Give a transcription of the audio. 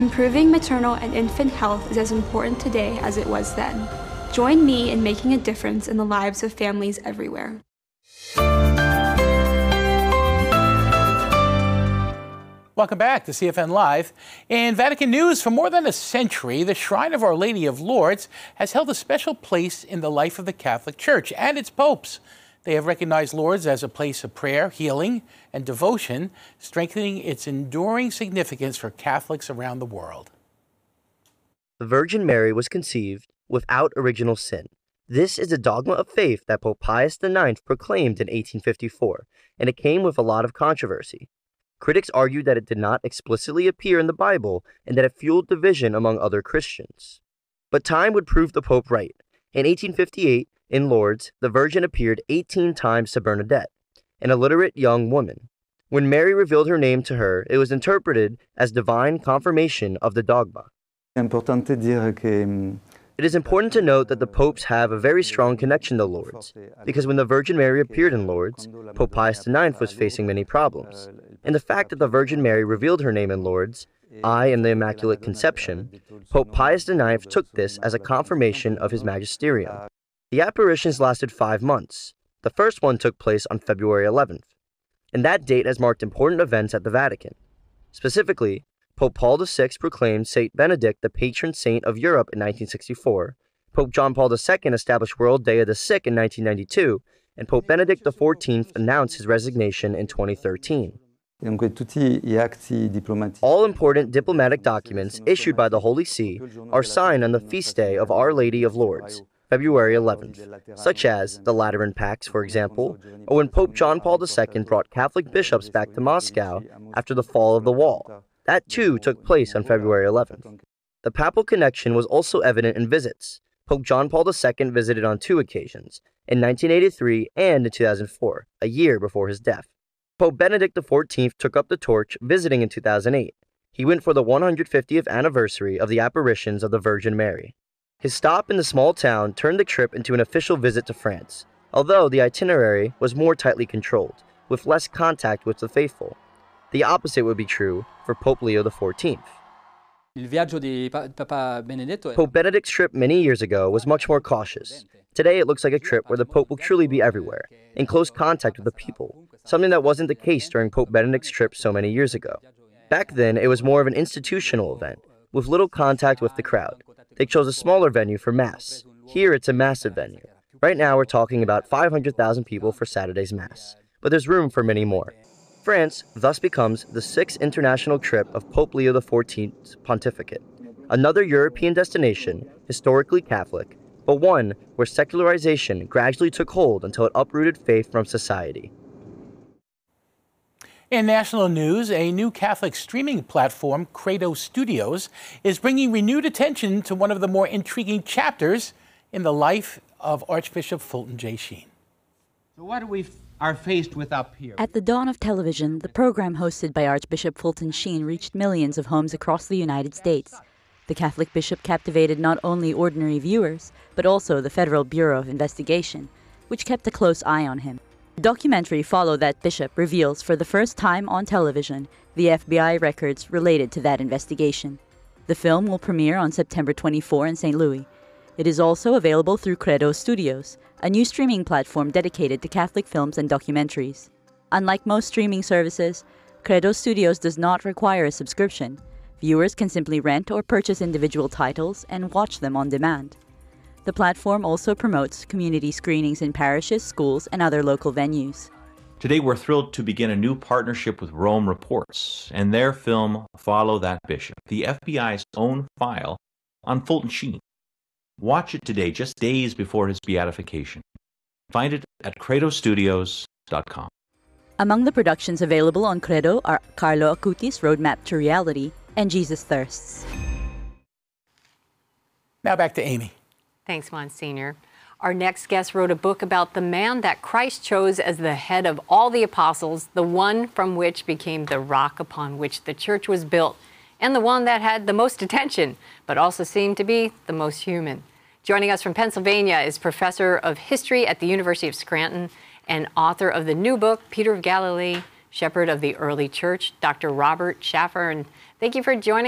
Improving maternal and infant health is as important today as it was then. Join me in making a difference in the lives of families everywhere. Welcome back to CFN Live. In Vatican news, for more than a century, the Shrine of Our Lady of Lourdes has held a special place in the life of the Catholic Church and its popes. They have recognized Lourdes as a place of prayer, healing, and devotion, strengthening its enduring significance for Catholics around the world. The Virgin Mary was conceived without original sin. This is a dogma of faith that Pope Pius IX proclaimed in 1854, and it came with a lot of controversy. Critics argued that it did not explicitly appear in the Bible and that it fueled division among other Christians. But time would prove the Pope right. In 1858, in Lourdes, the Virgin appeared 18 times to Bernadette, an illiterate young woman. When Mary revealed her name to her, it was interpreted as divine confirmation of the dogma. It is important to note that the popes have a very strong connection to Lourdes, because when the Virgin Mary appeared in Lourdes, Pope Pius IX was facing many problems. And the fact that the Virgin Mary revealed her name in Lourdes, I am the Immaculate Conception, Pope Pius IX took this as a confirmation of his magisterium. The apparitions lasted 5 months. The first one took place on February 11th, and that date has marked important events at the Vatican. Specifically, Pope Paul VI proclaimed Saint Benedict the patron saint of Europe in 1964, Pope John Paul II established World Day of the Sick in 1992, and Pope Benedict XIV announced his resignation in 2013. All important diplomatic documents issued by the Holy See are signed on the feast day of Our Lady of Lourdes, February 11th, such as the Lateran Pacts, for example, or when Pope John Paul II brought Catholic bishops back to Moscow after the fall of the wall. That too took place on February 11th. The papal connection was also evident in visits. Pope John Paul II visited on 2 occasions, in 1983 and in 2004, a year before his death. Pope Benedict XIV took up the torch, visiting in 2008. He went for the 150th anniversary of the apparitions of the Virgin Mary. His stop in the small town turned the trip into an official visit to France, although the itinerary was more tightly controlled, with less contact with the faithful. The opposite would be true for Pope Leo XIV. Pope Benedict's trip many years ago was much more cautious. Today it looks like a trip where the Pope will truly be everywhere, in close contact with the people, something that wasn't the case during Pope Benedict's trip so many years ago. Back then, it was more of an institutional event, with little contact with the crowd. They chose a smaller venue for Mass. Here it's a massive venue. Right now we're talking about 500,000 people for Saturday's Mass, but there's room for many more. France thus becomes the 6th international trip of Pope Leo XIV's pontificate, another European destination, historically Catholic, but one where secularization gradually took hold until it uprooted faith from society. In national news, a new Catholic streaming platform, Credo Studios, is bringing renewed attention to one of the more intriguing chapters in the life of Archbishop Fulton J. Sheen. So what we are faced with up here? At the dawn of television, the program hosted by Archbishop Fulton Sheen reached millions of homes across the United States. The Catholic bishop captivated not only ordinary viewers, but also the Federal Bureau of Investigation, which kept a close eye on him. The documentary Follow That Bishop reveals for the first time on television the FBI records related to that investigation. The film will premiere on September 24 in St. Louis. It is also available through Credo Studios, a new streaming platform dedicated to Catholic films and documentaries. Unlike most streaming services, Credo Studios does not require a subscription. Viewers can simply rent or purchase individual titles and watch them on demand. The platform also promotes community screenings in parishes, schools, and other local venues. Today we're thrilled to begin a new partnership with Rome Reports and their film Follow That Bishop, the FBI's own file on Fulton Sheen. Watch it today, just days before his beatification. Find it at credostudios.com. Among the productions available on Credo are Carlo Acuti's Roadmap to Reality and Jesus Thirsts. Now back to Amy. Thanks, Monsignor. Our next guest wrote a book about the man that Christ chose as the head of all the apostles, the one from which became the rock upon which the church was built, and the one that had the most attention, but also seemed to be the most human. Joining us from Pennsylvania is Professor of History at the University of Scranton and author of the new book, Peter of Galilee, Shepherd of the Early Church, Dr. Robert Schaffer. And thank you for joining